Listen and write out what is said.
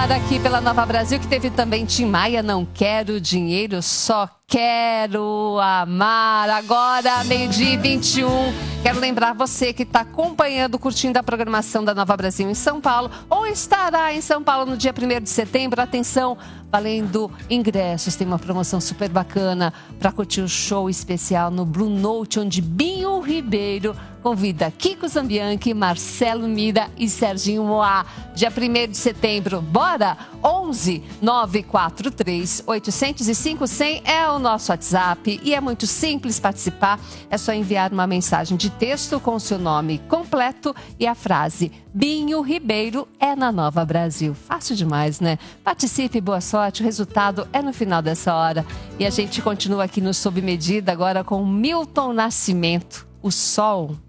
ar aqui pela Nova Brasil, que teve também Tim Maia, Não Quero Dinheiro, Só Quero Amar. Agora, 12h21. Quero lembrar você que está acompanhando, curtindo a programação da Nova Brasil em São Paulo, ou estará em São Paulo no dia 1º de setembro. Atenção, valendo ingressos. Tem uma promoção super bacana para curtir o show especial no Blue Note, onde Binho Ribeiro convida Kiko Zambianchi, Marcelo Mira e Serginho Moá. Dia 1º de setembro. Bora? 11 943 805 100 é o nosso WhatsApp e é muito simples participar. É só enviar uma mensagem de texto com o seu nome completo e a frase Binho Ribeiro é na Nova Brasil. Fácil demais, né? Participe, boa sorte. O resultado é no final dessa hora. E a gente continua aqui no Sob Medida agora com Milton Nascimento. O sol